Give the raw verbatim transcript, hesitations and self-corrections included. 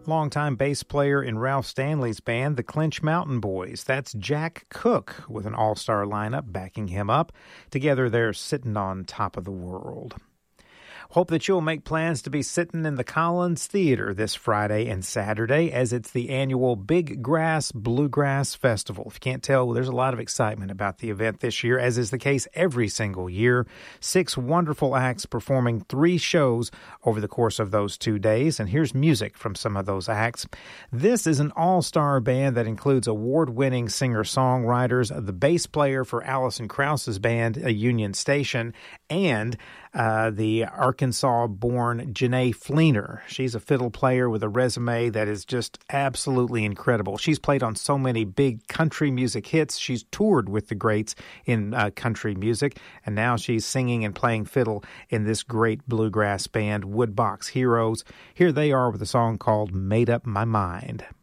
longtime bass player in Ralph Stanley's band, the Clinch Mountain Boys. That's Jack Cook with an all-star lineup backing him up. Together, they're sitting on top of the world. Hope that you'll make plans to be sitting in the Collins Theater this Friday and Saturday as it's the annual Big Grass Bluegrass Festival. If you can't tell, well, there's a lot of excitement about the event this year, as is the case every single year. Six wonderful acts performing three shows over the course of those two days, and here's music from some of those acts. This is an all-star band that includes award-winning singer-songwriters, the bass player for Alison Krauss's band, A Union Station, and uh, the Arkansas-born Janae Fleener. She's a fiddle player with a resume that is just absolutely incredible. She's played on so many big country music hits. She's toured with the greats in uh, country music, and now she's singing and playing fiddle in this great bluegrass band, Woodbox Heroes. Here they are with a song called Made Up My Mind.